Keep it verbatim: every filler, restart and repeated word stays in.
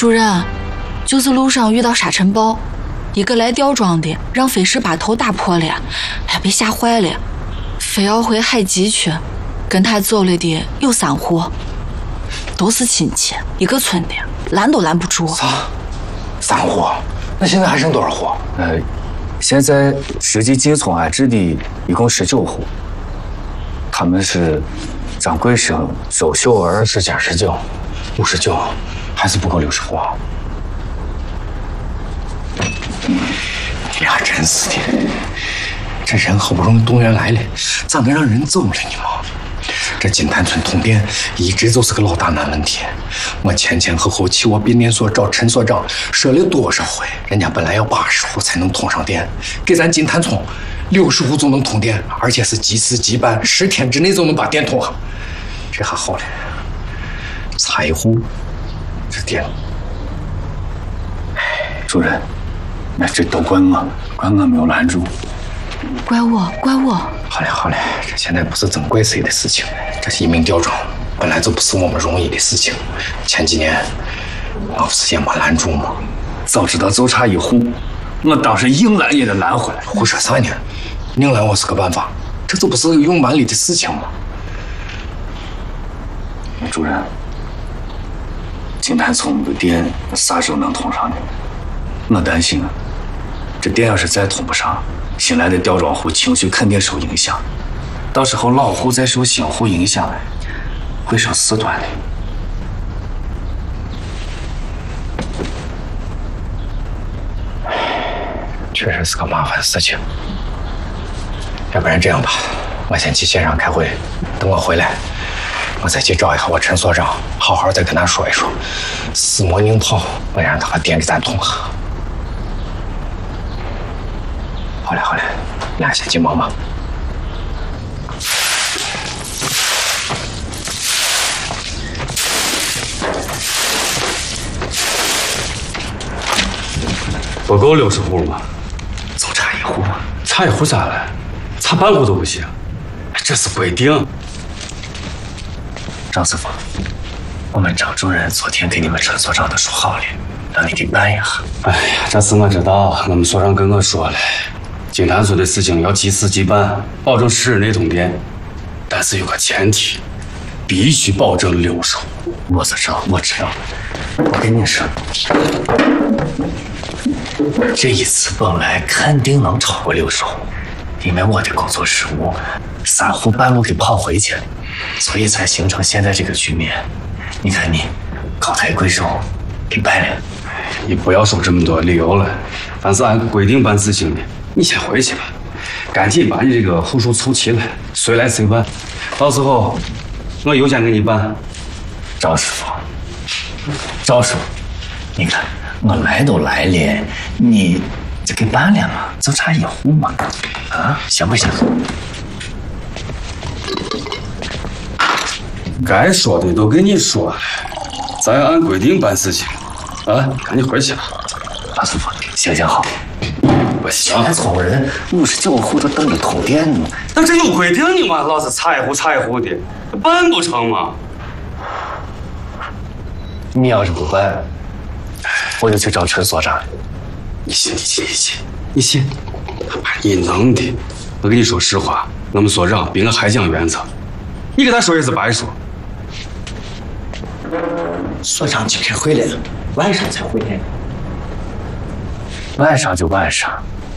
主任，就是路上遇到沙尘暴，一个来吊装的让飞石把头打破了，哎，被吓坏了，非要回海基去。跟他走了的有三户，都是亲戚，一个村的，拦都拦不住。 啥？三户？那现在还剩多少户？ 呃，现在实际进村安置的一共十九户，他们是张桂生、周秀儿， 十加十九，五十九，还是不够六十户啊！你俩真是的，这人好不容易动员来了，咋能让人走了呢嘛？这金坛村通电一直就是个老大难问题。我前前后后去我变电所找陈所长说了多少回，人家本来要八十户才能通上电，给咱金坛村六十户就能通电，而且是即时即办，十天之内就能把电通上。这还好了，差一户，这电…… 主任，那这都怪我，怪我没有拦住。 怪我，怪我。 好嘞，好嘞，这现在不是真怪谁的事情，这是一名吊装，本来就不是我们容易的事情。前几年我不是也没拦住吗？ 早知道就差一户，我当时硬拦也得拦回来。 胡说啥呢？硬拦我是个办法，这就不是有蛮力的事情吗？ 主任，金坛村的电啥时候能通上呢？我担心啊，这电要是再通不上，新来的吊装户情绪肯定受影响，到时候老户再受新户影响，会成事端的。 确实是个麻烦事情。要不然这样吧，我先去线上开会，等我回来，我再去找一下我陈所长，好好再跟他说一说，死磨硬泡，我让他把电给咱通上。好嘞，好嘞，你俩先去忙吧。 不够六十户吗？ 就差一户， 差一户咋了？差半户都不行，这是规定。 张师傅，我们张主任昨天给你们陈所长都说好了，让你给办一下。 哎呀，这事我知道，我们所长跟我说了，金坛村的事情要即时即办，保证十日内通电，但是有个前提，必须保证六十户。 我知道，我知道。我跟你说，这一次本来肯定能超过六十户，因为我的工作失误，三户半路给跑回去了，所以才形成现在这个局面。你看你高抬贵手，给办了。 你不要说这么多理由了，凡是按规定办事情的，你先回去吧，赶紧把你这个户数凑齐了，谁来谁办，到时候我优先给你办。 赵师傅，赵师傅，你看我来都来了，你就给办了嘛，就差一户嘛，啊，行不行？ 该说的都跟你说了，咱按规定办事情，啊，赶紧回去吧。 赵师傅，行行好。 不行， 全村人五十九户都等着通电呢。 那这有规定的吗？老是差一户差一户的，办不成吗？ 你要是不办，我就去找陈所长。 你信，你信，你信，你信，把你弄的。我跟你说实话，我们所长比我还讲原则，你给他说也是白说。 所长去开会了，晚上才回来。晚上就晚上，